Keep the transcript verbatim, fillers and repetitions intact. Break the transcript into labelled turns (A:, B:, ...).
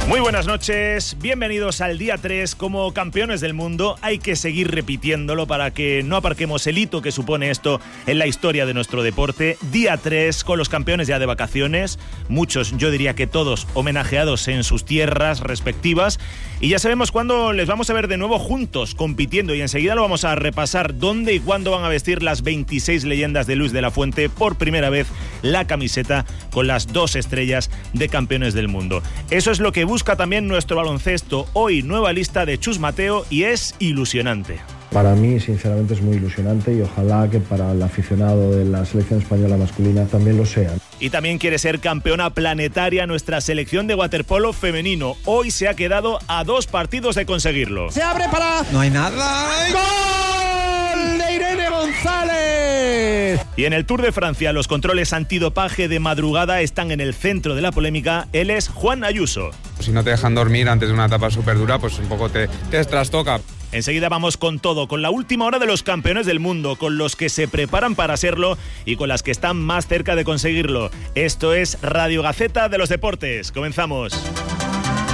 A: Muy buenas noches, bienvenidos al día tres. Como campeones del mundo hay que seguir repitiéndolo para que no aparquemos el hito que supone esto en la historia de nuestro deporte. Día tres con los campeones ya de vacaciones, muchos, yo diría que todos, homenajeados en sus tierras respectivas, y ya sabemos cuándo les vamos a ver de nuevo juntos compitiendo, y enseguida lo vamos a repasar dónde y cuándo van a vestir las veintiséis leyendas de Luis de la Fuente por primera vez la camiseta con las dos estrellas de campeones del mundo. Eso es lo que busca también nuestro baloncesto. Hoy nueva lista de Chus Mateo y es ilusionante.
B: Para mí, sinceramente, es muy ilusionante y ojalá que para el aficionado de la selección española masculina también lo sea.
A: Y también quiere ser campeona planetaria nuestra selección de waterpolo femenino. Hoy se ha quedado a dos partidos de conseguirlo.
C: Se abre para...
D: No hay nada.
C: ¡Gol de Irene González!
A: Y en el Tour de Francia, los controles antidopaje de madrugada están en el centro de la polémica. Él es Juan Ayuso.
E: Si no te dejan dormir antes de una etapa súper dura, pues un poco te, te trastoca.
A: Enseguida vamos con todo, con la última hora de los campeones del mundo, con los que se preparan para serlo y con las que están más cerca de conseguirlo. Esto es Radio Gaceta de los Deportes. Comenzamos.